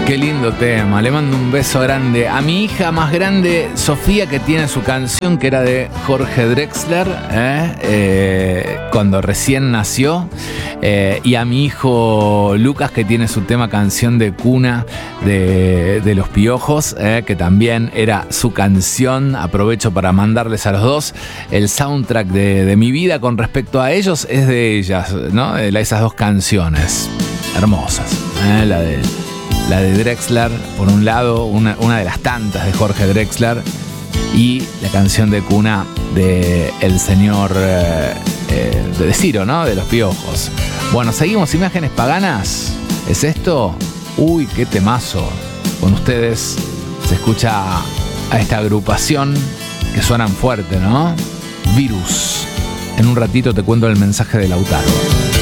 Qué lindo tema, le mando un beso grande a mi hija más grande, Sofía, que tiene su canción que era de Jorge Drexler, cuando recién nació, y a mi hijo Lucas, que tiene su tema canción de cuna de Los Piojos, que también era su canción. Aprovecho para mandarles a los dos el soundtrack de mi vida con respecto a ellos, es de ellas, ¿no? Esas dos canciones hermosas, la de Drexler, por un lado, una de las tantas de Jorge Drexler, y la canción de cuna de el señor de Ciro, ¿no? De Los Piojos. Bueno, seguimos, Imágenes Paganas. ¿Es esto? Uy, qué temazo. Con ustedes se escucha a esta agrupación que suenan fuerte, ¿no? Virus. En un ratito te cuento el mensaje de Lautaro.